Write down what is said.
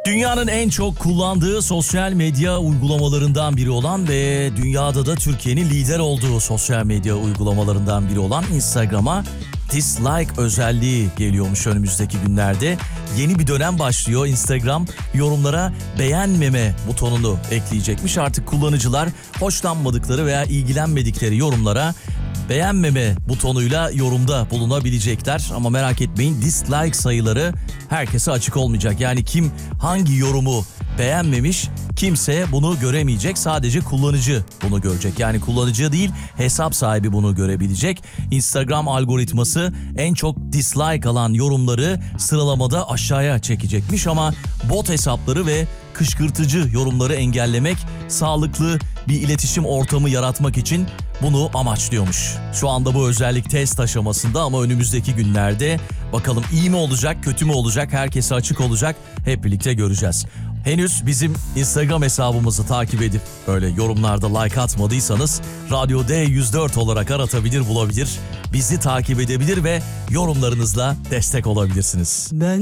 Dünyanın en çok kullandığı sosyal medya uygulamalarından biri olan ve dünyada da Türkiye'nin lider olduğu sosyal medya uygulamalarından biri olan Instagram'a dislike özelliği geliyormuş önümüzdeki günlerde. Yeni bir dönem başlıyor. Instagram yorumlara beğenmeme butonunu ekleyecekmiş. Artık kullanıcılar hoşlanmadıkları veya ilgilenmedikleri yorumlara beğenmeme butonuyla yorumda bulunabilecekler. Ama merak etmeyin, dislike sayıları herkese açık olmayacak. Yani kim hangi yorumu beğenmemiş kimse bunu göremeyecek. Sadece kullanıcı bunu görecek. Yani kullanıcı değil, hesap sahibi bunu görebilecek. Instagram algoritması en çok dislike alan yorumları sıralamada aşağıya çekecekmiş ama bot hesapları ve kışkırtıcı yorumları engellemek, sağlıklı bir iletişim ortamı yaratmak için bunu amaçlıyormuş. Şu anda bu özellik test aşamasında ama önümüzdeki günlerde bakalım iyi mi olacak, kötü mü olacak, herkese açık olacak, hep birlikte göreceğiz. Henüz bizim Instagram hesabımızı takip edip böyle yorumlarda like atmadıysanız Radyo D104 olarak aratabilir, bulabilir, bizi takip edebilir ve yorumlarınızla destek olabilirsiniz. Ben